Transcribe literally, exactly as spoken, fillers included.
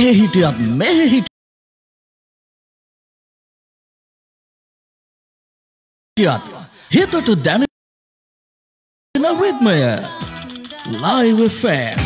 හිටියත් මෙහෙ හිටියත් හිතට දැනෙන රිද්මය Live F M